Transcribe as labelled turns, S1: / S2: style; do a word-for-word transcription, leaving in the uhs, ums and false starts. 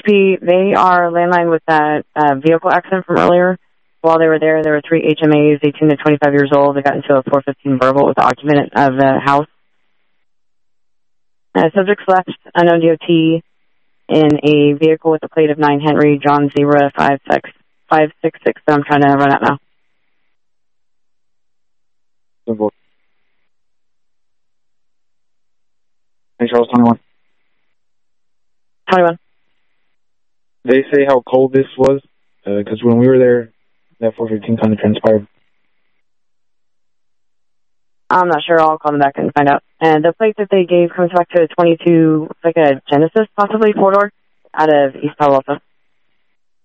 S1: P, they are landline with that uh, vehicle accident from earlier. While they were there, there were three H M As, eighteen to twenty-five years old. They got into a four fifteen verbal with the occupant of the house. Uh, subjects left unknown D O T in a vehicle with a plate of nine Henry John Zebra five six six that I'm trying to run out now.
S2: Simple. Hey, Charles, twenty-one.
S1: twenty-one.
S2: They say how cold this was? Because uh, when we were there, that four fifteen kind of transpired.
S1: I'm not sure. I'll call them back and find out. And the plate that they gave comes back to a twenty-two, like a Genesis, possibly, four-door, out of East Palo Alto.